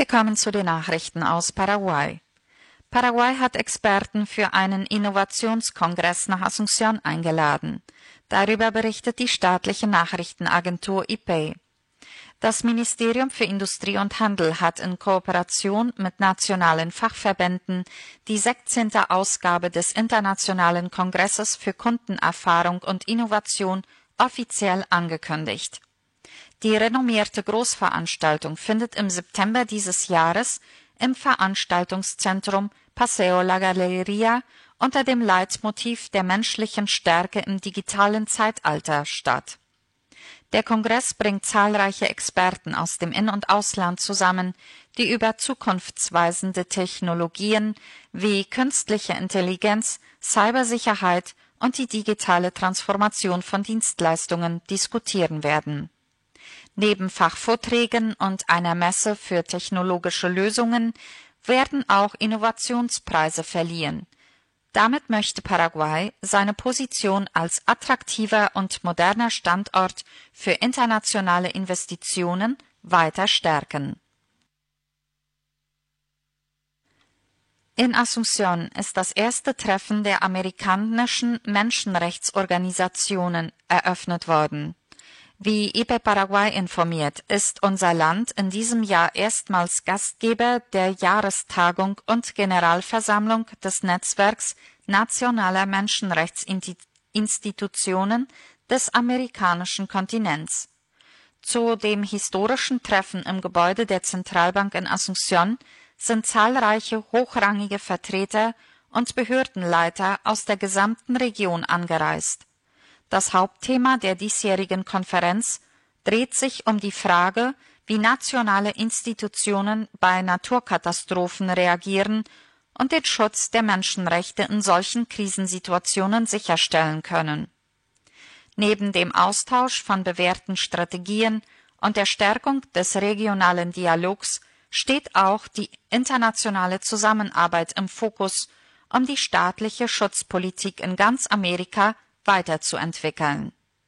Wir kommen zu den Nachrichten aus Paraguay. Paraguay hat Experten für einen Innovationskongress nach Asunción eingeladen. Darüber berichtet die staatliche Nachrichtenagentur IP. Das Ministerium für Industrie und Handel hat in Kooperation mit nationalen Fachverbänden die 16. Ausgabe des Internationalen Kongresses für Kundenerfahrung und Innovation offiziell angekündigt. Die renommierte Großveranstaltung findet im September dieses Jahres im Veranstaltungszentrum Paseo La Galería unter dem Leitmotiv der menschlichen Stärke im digitalen Zeitalter statt. Der Kongress bringt zahlreiche Experten aus dem In- und Ausland zusammen, die über zukunftsweisende Technologien wie künstliche Intelligenz, Cybersicherheit und die digitale Transformation von Dienstleistungen diskutieren werden. Neben Fachvorträgen und einer Messe für technologische Lösungen werden auch Innovationspreise verliehen. Damit möchte Paraguay seine Position als attraktiver und moderner Standort für internationale Investitionen weiter stärken. In Asunción ist das erste Treffen der amerikanischen Menschenrechtsorganisationen eröffnet worden. Wie IP Paraguay informiert, ist unser Land in diesem Jahr erstmals Gastgeber der Jahrestagung und Generalversammlung des Netzwerks nationaler Menschenrechtsinstitutionen des amerikanischen Kontinents. Zu dem historischen Treffen im Gebäude der Zentralbank in Asunción sind zahlreiche hochrangige Vertreter und Behördenleiter aus der gesamten Region angereist. Das Hauptthema der diesjährigen Konferenz dreht sich um die Frage, wie nationale Institutionen bei Naturkatastrophen reagieren und den Schutz der Menschenrechte in solchen Krisensituationen sicherstellen können. Neben dem Austausch von bewährten Strategien und der Stärkung des regionalen Dialogs steht auch die internationale Zusammenarbeit im Fokus, um die staatliche Schutzpolitik in ganz Amerika weiterzuentwickeln.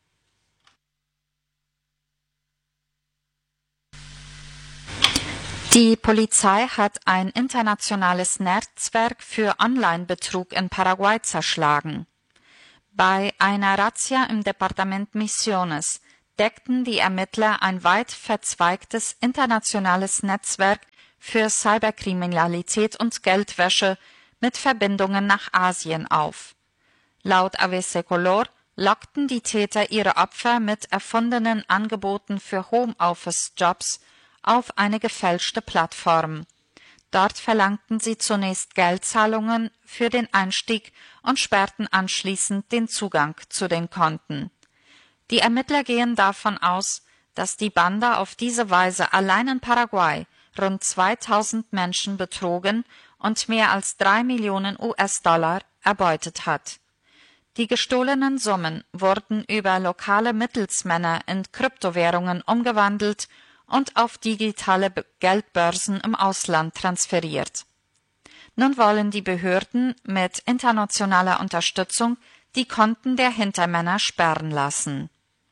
Die Polizei hat ein internationales Netzwerk für Online-Betrug in Paraguay zerschlagen. Bei einer Razzia im Departement Misiones deckten die Ermittler ein weit verzweigtes internationales Netzwerk für Cyberkriminalität und Geldwäsche mit Verbindungen nach Asien auf. Laut ABC Color lockten die Täter ihre Opfer mit erfundenen Angeboten für Homeoffice-Jobs auf eine gefälschte Plattform. Dort verlangten sie zunächst Geldzahlungen für den Einstieg und sperrten anschließend den Zugang zu den Konten. Die Ermittler gehen davon aus, dass die Bande auf diese Weise allein in Paraguay rund 2000 Menschen betrogen und mehr als 3 Millionen US-Dollar erbeutet hat. Die gestohlenen Summen wurden über lokale Mittelsmänner in Kryptowährungen umgewandelt und auf digitale Geldbörsen im Ausland transferiert. Nun wollen die Behörden mit internationaler Unterstützung die Konten der Hintermänner sperren lassen.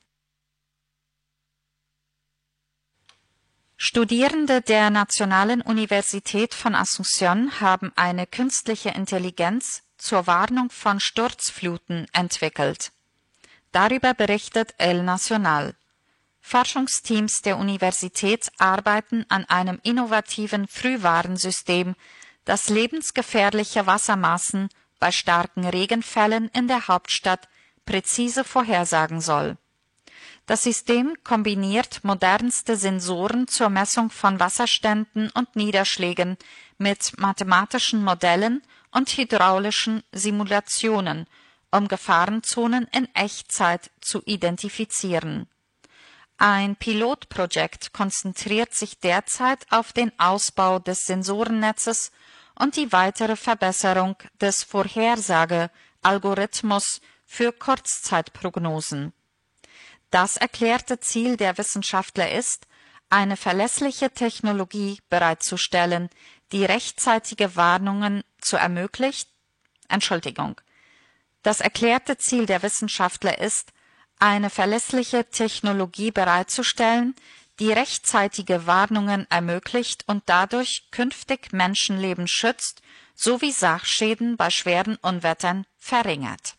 Studierende der Nationalen Universität von Asunción haben eine künstliche Intelligenz zur Warnung von Sturzfluten entwickelt. Darüber berichtet El Nacional. Forschungsteams der Universität arbeiten an einem innovativen Frühwarnsystem, das lebensgefährliche Wassermassen bei starken Regenfällen in der Hauptstadt präzise vorhersagen soll. Das System kombiniert modernste Sensoren zur Messung von Wasserständen und Niederschlägen mit mathematischen Modellen und hydraulischen Simulationen, um Gefahrenzonen in Echtzeit zu identifizieren. Ein Pilotprojekt konzentriert sich derzeit auf den Ausbau des Sensorennetzes und die weitere Verbesserung des Vorhersagealgorithmus für Kurzzeitprognosen. Das erklärte Ziel der Wissenschaftler ist, eine verlässliche Technologie bereitzustellen, die rechtzeitige Warnungen zu ermöglichen. Das erklärte Ziel der Wissenschaftler ist, eine verlässliche Technologie bereitzustellen, die rechtzeitige Warnungen ermöglicht und dadurch künftig Menschenleben schützt sowie Sachschäden bei schweren Unwettern verringert.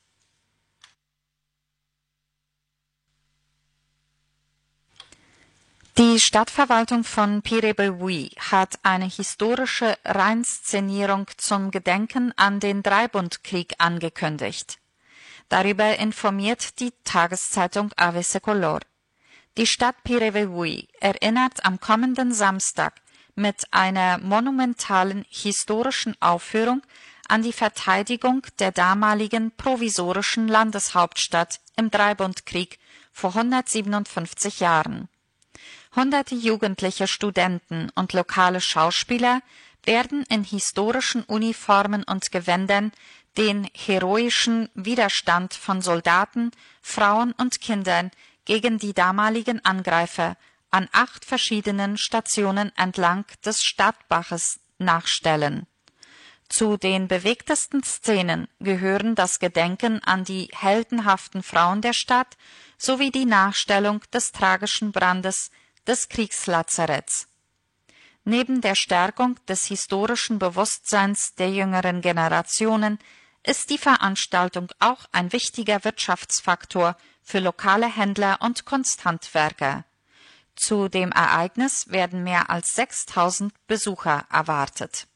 Die Stadtverwaltung von Pire-Bel-Oui hat eine historische Reinszenierung zum Gedenken an den Dreibundkrieg angekündigt. Darüber informiert die Tageszeitung Ave Secolor. Die Stadt Pire-Bel-Oui erinnert am kommenden Samstag mit einer monumentalen historischen Aufführung an die Verteidigung der damaligen provisorischen Landeshauptstadt im Dreibundkrieg vor 157 Jahren. Hunderte jugendliche Studenten und lokale Schauspieler werden in historischen Uniformen und Gewändern den heroischen Widerstand von Soldaten, Frauen und Kindern gegen die damaligen Angreifer an 8 verschiedenen Stationen entlang des Stadtbaches nachstellen. Zu den bewegtesten Szenen gehören das Gedenken an die heldenhaften Frauen der Stadt sowie die Nachstellung des tragischen Brandes des Kriegslazaretts. Neben der Stärkung des historischen Bewusstseins der jüngeren Generationen ist die Veranstaltung auch ein wichtiger Wirtschaftsfaktor für lokale Händler und Kunsthandwerker. Zu dem Ereignis werden mehr als 6.000 Besucher erwartet.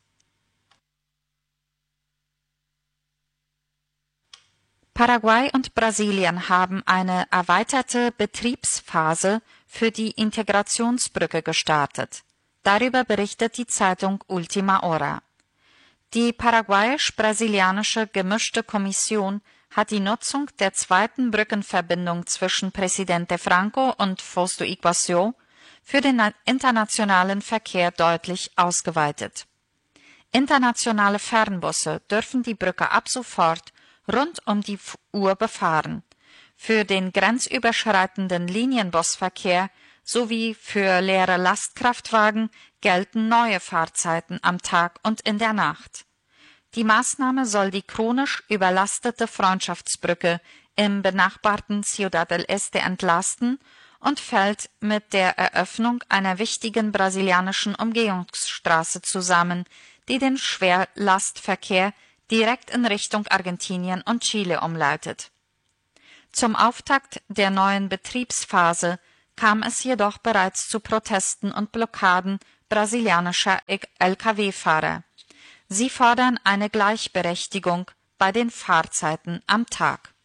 Paraguay und Brasilien haben eine erweiterte Betriebsphase für die Integrationsbrücke gestartet. Darüber berichtet die Zeitung Ultima Hora. Die paraguayisch-brasilianische gemischte Kommission hat die Nutzung der zweiten Brückenverbindung zwischen Presidente Franco und Foz do Iguaçu für den internationalen Verkehr deutlich ausgeweitet. Internationale Fernbusse dürfen die Brücke ab sofort rund um die Uhr befahren. Für den grenzüberschreitenden Linienbusverkehr sowie für leere Lastkraftwagen gelten neue Fahrzeiten am Tag und in der Nacht. Die Maßnahme soll die chronisch überlastete Freundschaftsbrücke im benachbarten Ciudad del Este entlasten und fällt mit der Eröffnung einer wichtigen brasilianischen Umgehungsstraße zusammen, die den Schwerlastverkehr direkt in Richtung Argentinien und Chile umleitet. Zum Auftakt der neuen Betriebsphase kam es jedoch bereits zu Protesten und Blockaden brasilianischer Lkw-Fahrer. Sie fordern eine Gleichberechtigung bei den Fahrzeiten am Tag.